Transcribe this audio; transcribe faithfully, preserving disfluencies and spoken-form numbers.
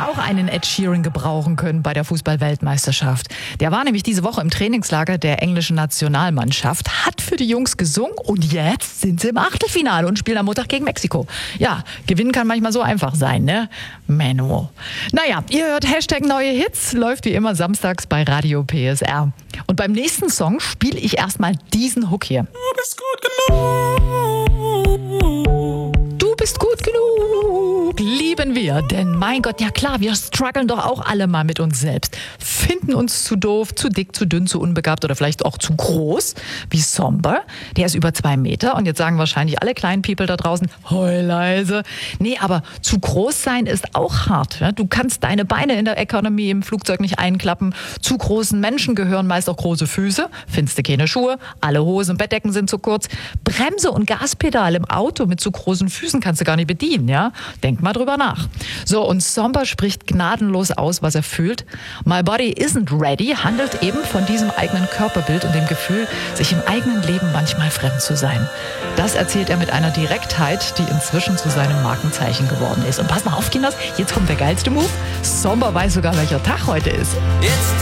hätte auch einen Ed Sheeran gebrauchen können bei der Fußball-Weltmeisterschaft. Der war nämlich diese Woche im Trainingslager der englischen Nationalmannschaft, hat für die Jungs gesungen und jetzt sind sie im Achtelfinale und spielen am Montag gegen Mexiko. Ja, gewinnen kann manchmal so einfach sein, ne? Menno. Naja, ihr hört Hashtag neue Hits, läuft wie immer samstags bei Radio P S R. Und beim nächsten Song spiele ich erstmal diesen Hook hier. Du bist gut genug. Du bist gut genug, lieben wir. Denn mein Gott, ja klar, wir strugglen doch auch alle mal mit uns selbst. Finden uns zu doof, zu dick, zu dünn, zu unbegabt oder vielleicht auch zu groß. Wie Somber, der ist über zwei Meter. Und jetzt sagen wahrscheinlich alle kleinen People da draußen, heul leise. Nee, aber zu groß sein ist auch hart. Ja? Du kannst deine Beine in der Economy im Flugzeug nicht einklappen. Zu großen Menschen gehören meist auch große Füße. Findest du keine Schuhe. Alle Hosen und Bettdecken sind zu kurz. Bremse und Gaspedal im Auto mit zu großen Füßen kannst du gar nicht bedienen. Ja? Denk mal drüber nach. So, und Somber spricht gnadenlos aus, was er fühlt. My Body Isn't Ready handelt eben von diesem eigenen Körperbild und dem Gefühl, sich im eigenen Leben manchmal fremd zu sein. Das erzählt er mit einer Direktheit, die inzwischen zu seinem Markenzeichen geworden ist. Und pass mal auf, Kinders, jetzt kommt der geilste Move. Somber weiß sogar, welcher Tag heute ist. It's